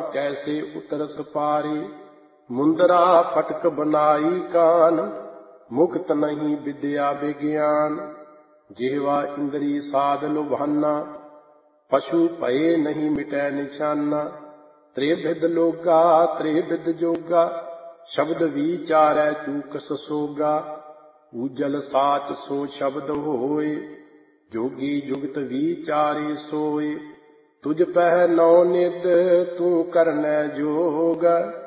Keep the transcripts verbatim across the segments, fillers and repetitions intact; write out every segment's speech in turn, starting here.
कैसे उतरस पारे। मुंदरा फटक बनाई कान, मुक्त नहीं विद्या विज्ञान। जिह्वा इंद्री साध लुभाना, पशु भये नहीं मिटै निशाना। त्रिविध लोगा त्रिविध जोगा, शब्द विचारै चूकस सोगा। ऊजल साच सो शब्द होए, जोगी जुगत विचारे सोए। तुझ पह नौ नित तू करनै जोग,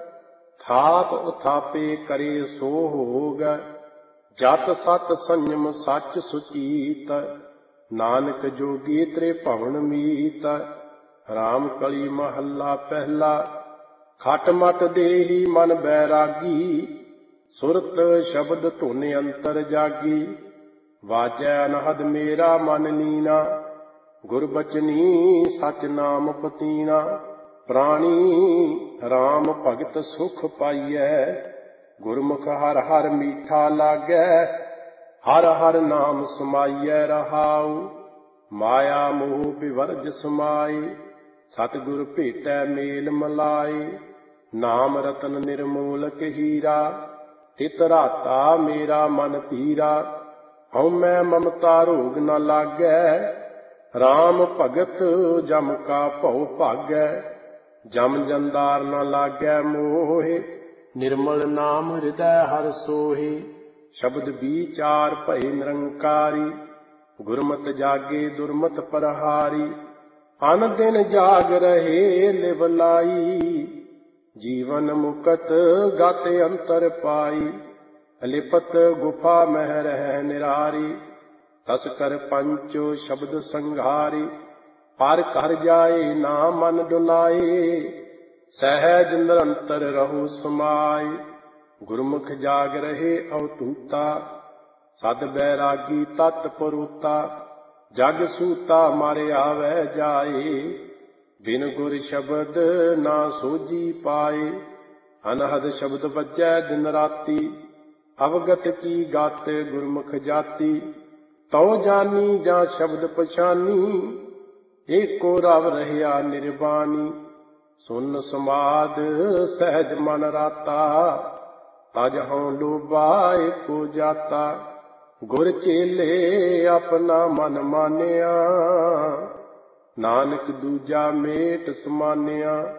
थाप उथापे करे सो होग। जत सत संयम सच सुचीत, नानक जोगी त्रिभुवन मीत। राम कली महला पहला, खट मट देही मन बैरागी। सुरत शब्द धुन अंतर जागी, वाजै अनहद मेरा मन नीना। गुरबचनी सच नाम पतीना, प्राणी राम भगत सुख पाइयै। गुरमुख हर हर मीठा लागै, हर हर नाम समाइयै रहाऊ। माया मोह विवर्ज समाए, सतगुर भेटै मेल मलाए। नाम रतन निर्मोलक हीरा, तित राता मेरा मन धीरा। हउमੈ ममता रोग न लागै, राम भगत जम का भਉ भागै। जम जंदार न लागै मोहे, निर्मल नाम हृदय हर सोहे। शब्द विचार भय निरंकारी, गुरमत जागे दुर्मत प्रहारी। अन दिन जाग रहे लिव लाई, जीवन मुकत गत अंतर पाई। लिपत गुफा मह रह निरारी, तस्कर पंचो शब्द संघारी। पर कर जाए ना मन डुलाए, सहज निरंतर रहो समाए। गुरमुख जाग रहे अवतूता, सद बैरागी तत् परोता। जग सूता मर आवै जाए, बिन गुर शब्द ना सोजी पाए। अनहद शब्द बजै दिन राती, अवगत की गात गुरमुख जाति। तौ जानी जा शब्द पछानी, एको रव रहया निर्वाणी। सुन समाद सहज मन राता, तज हਉ लोभा एको जाता। गुर चेले अपना मन मानिया, नानक दूजा मेट समानिया।